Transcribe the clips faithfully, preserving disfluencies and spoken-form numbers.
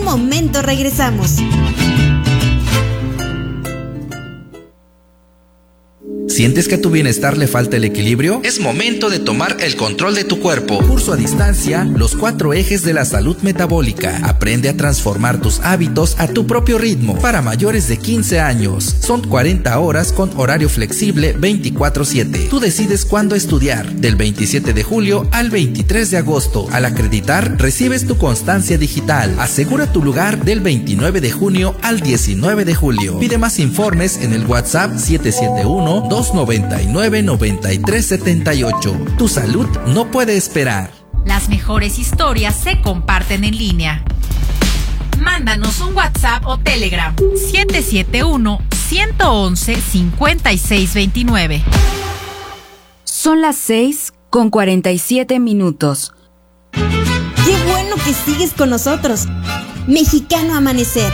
momento regresamos. ¿Sientes que a tu bienestar le falta el equilibrio? Es momento de tomar el control de tu cuerpo. Curso a distancia, los cuatro ejes de la salud metabólica. Aprende a transformar tus hábitos a tu propio ritmo. Para mayores de quince años. Son cuarenta horas con horario flexible veinticuatro siete. Tú decides cuándo estudiar. Del veintisiete de julio al veintitrés de agosto. Al acreditar, recibes tu constancia digital. Asegura tu lugar del veintinueve de junio al diecinueve de julio. Pide más informes en el WhatsApp siete siete uno, dos noventa y nueve, noventa y tres setenta y ocho. Tu salud no puede esperar. Las mejores historias se comparten en línea. Mándanos un WhatsApp o Telegram siete siete uno, uno uno uno, cinco seis dos nueve. Son las seis con cuarenta y siete minutos. ¡Qué bueno que sigues con nosotros! Mexicano Amanecer.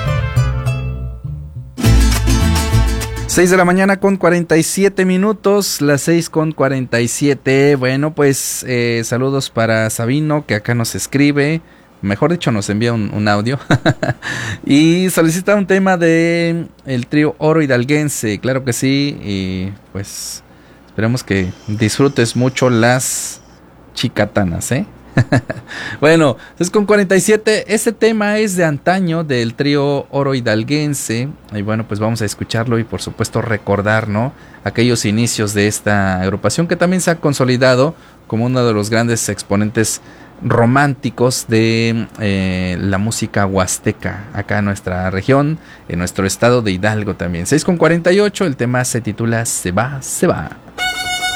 seis de la mañana con cuarenta y siete minutos, las seis con cuarenta y siete. Bueno, pues eh, saludos para Sabino, que acá nos escribe, mejor dicho nos envía un, un audio y solicita un tema de el trío Oro Hidalguense. Claro que sí, y pues esperemos que disfrutes mucho las chicatanas, ¿eh? Bueno, es con cuarenta y siete. Este tema es de antaño del trío Oro Hidalguense. Y bueno, pues vamos a escucharlo y por supuesto recordar, ¿no?, aquellos inicios de esta agrupación que también se ha consolidado como uno de los grandes exponentes románticos de eh, la música huasteca acá en nuestra región, en nuestro estado de Hidalgo también. seis con cuarenta y ocho, el tema se titula Se va, se va.